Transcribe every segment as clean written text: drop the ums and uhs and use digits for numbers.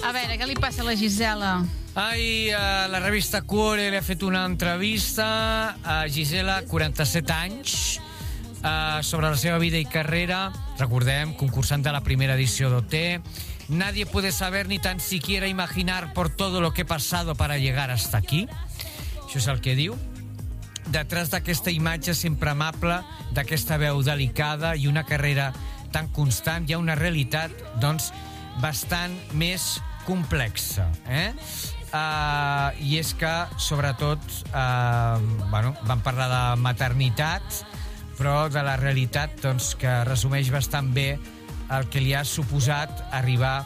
A veure, què li passa a la Gisela? Ai, la revista Cuore li ha fet una entrevista a Gisela, 47 anys, sobre la seva vida y carrera. Recordem, concursant de la primera edició d'OT. Nadie puede saber ni tan siquiera imaginar por todo lo que he pasado para llegar hasta aquí. Això és el que diu. Detrás d'aquesta imatge sempre amable, d'aquesta veu delicada i una carrera tan constant, hi ha una realitat, doncs, bastant més complexa. I és que, sobretot, vam parlar de maternitat, però de la realitat, doncs, que resumeix bastant bé el que li ha suposat arribar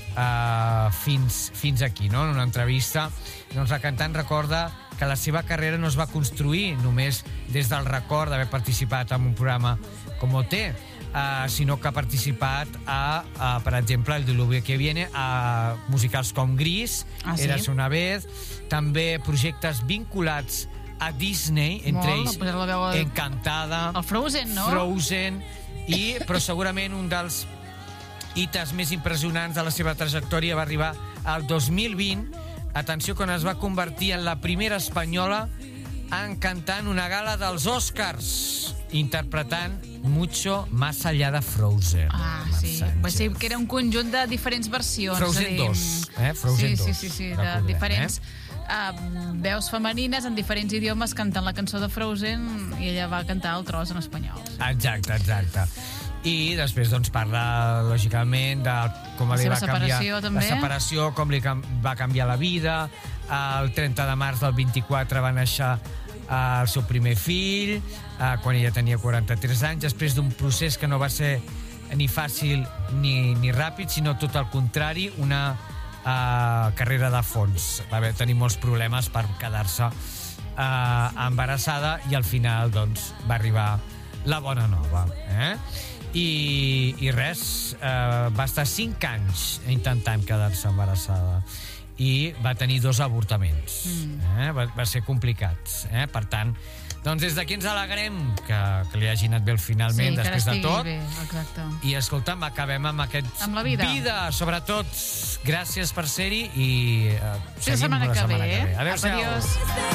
fins aquí, no? En una entrevista, doncs, la cantant recorda que la seva carrera no es va construir només des del record d'haver participat en un programa com OT, sinó que ha participat per exemple, El diluvio que viene, a musicals com Gris, Eras una vez, també projectes vinculats a Disney, entre ells Encantada, el Frozen, no? Frozen, però segurament un dels hites més impressionants de la seva trajectòria va arribar al 2020. Atenció, quan es va convertir en la primera espanyola en cantar en una gala dels Oscars, interpretant Mucho más allá de Frozen. Sí. Va ser que era un conjunt de diferents versions. Frozen 2, Frozen 2. Sí, de diferents veus femenines en diferents idiomes cantant la cançó de Frozen, i ella va cantar el tros en espanyol. Exacte. I després doncs, parla, lògicament, de com li va canviar la separació, com li va canviar la vida. El 30 de març del 24 va néixer el seu primer fill, quan ella tenia 43 anys, després d'un procés que no va ser ni fàcil ni ràpid, sinó tot el contrari, una carrera de fons. Va haver de tenir molts problemes per quedar-se embarassada i al final doncs, va arribar la bona nova. I res, va estar 5 anys intentant quedar-se embarassada i va tenir 2 avortaments. Va ser complicat. Per tant, doncs des d'aquí ens alegrem que li hagi anat bé finalment, després de tot. I escolta'm, acabem amb aquest Vida, sobretot. Gràcies per ser-hi i seguim la setmana que ve. Adéu-siau.